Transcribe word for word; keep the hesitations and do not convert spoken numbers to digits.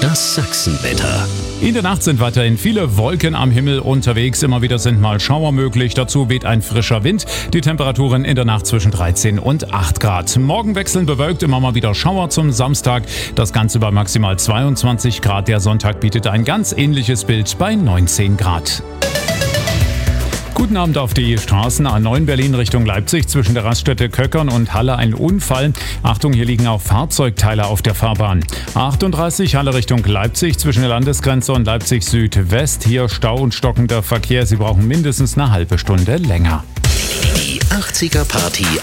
Das Sachsenwetter. In der Nacht sind weiterhin viele Wolken am Himmel unterwegs. Immer wieder sind mal Schauer möglich. Dazu weht ein frischer Wind. Die Temperaturen in der Nacht zwischen dreizehn und acht Grad. Morgen wechseln bewölkt, immer mal wieder Schauer zum Samstag. Das Ganze bei maximal zweiundzwanzig Grad. Der Sonntag bietet ein ganz ähnliches Bild bei neunzehn Grad. Guten Abend auf die Straßen. A neun Berlin Richtung Leipzig zwischen der Raststätte Köckern und Halle ein Unfall. Achtung, hier liegen auch Fahrzeugteile auf der Fahrbahn. A achtunddreißig Halle Richtung Leipzig zwischen der Landesgrenze und Leipzig Südwest. Hier Stau und stockender Verkehr. Sie brauchen mindestens eine halbe Stunde länger. Die achtziger Party